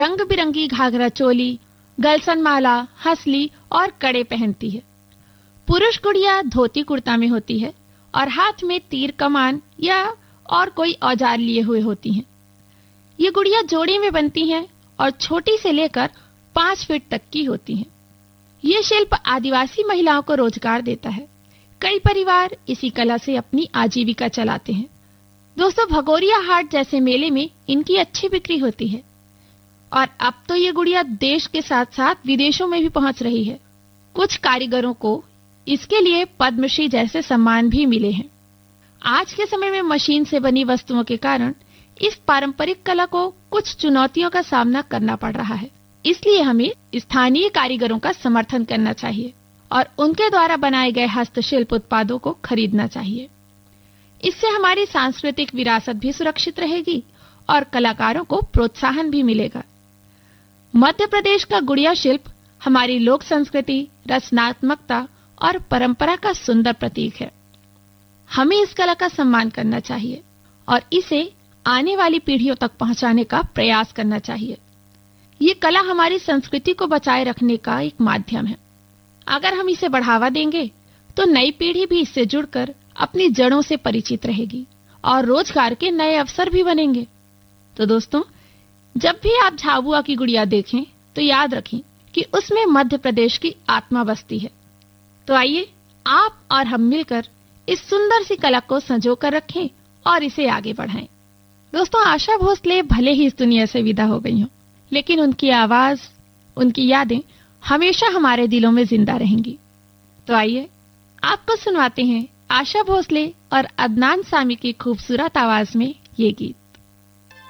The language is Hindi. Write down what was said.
रंग बिरंगी घाघरा चोली, गलसन माला, हंसली और कड़े पहनती है। पुरुष गुड़िया धोती कुर्ता में होती है और हाथ में तीर कमान या और कोई औजार लिए हुए होती हैं। ये गुड़िया जोड़ी में बनती हैं और छोटी से लेकर 5 फीट तक की होती हैं। ये शिल्प आदिवासी महिलाओं को रोजगार देता है। कई परिवार इसी कला से अपनी आजीविका चलाते हैं। दोस्तों, भगोरिया हाट जैसे मेले में इनकी अच्छी बिक्री होती है और अब तो ये गुड़िया देश के साथ साथ विदेशों में भी पहुंच रही है। कुछ कारीगरों को इसके लिए पद्मश्री जैसे सम्मान भी मिले हैं। आज के समय में मशीन से बनी वस्तुओं के कारण इस पारंपरिक कला को कुछ चुनौतियों का सामना करना पड़ रहा है। इसलिए हमें स्थानीय कारीगरों का समर्थन करना चाहिए और उनके द्वारा बनाए गए हस्तशिल्प उत्पादों को खरीदना चाहिए। इससे हमारी सांस्कृतिक विरासत भी सुरक्षित रहेगी और कलाकारों को प्रोत्साहन भी मिलेगा। मध्य प्रदेश का गुड़िया शिल्प हमारी लोक संस्कृति, रचनात्मकता और परंपरा का सुंदर प्रतीक है। हमें इस कला का सम्मान करना चाहिए और इसे आने वाली पीढ़ियों तक पहुंचाने का प्रयास करना चाहिए। ये कला हमारी संस्कृति को बचाए रखने का एक माध्यम है। अगर हम इसे बढ़ावा देंगे तो नई पीढ़ी भी इससे जुड़कर अपनी जड़ों से परिचित रहेगी और रोजगार के नए अवसर भी बनेंगे। तो दोस्तों, जब भी आप झाबुआ की गुड़िया देखें तो याद रखें कि उसमें मध्य प्रदेश की आत्मा बसती है। तो आइए आप और हम मिलकर इस सुंदर सी कला को संजो कर रखें और इसे आगे बढ़ाएं। दोस्तों, आशा भोसले भले ही इस दुनिया से विदा हो गई हों, लेकिन उनकी आवाज, उनकी यादें हमेशा हमारे दिलों में जिंदा रहेंगी। तो आइए आपको सुनवाते हैं आशा भोसले और अदनान सामी की खूबसूरत आवाज में ये गीत।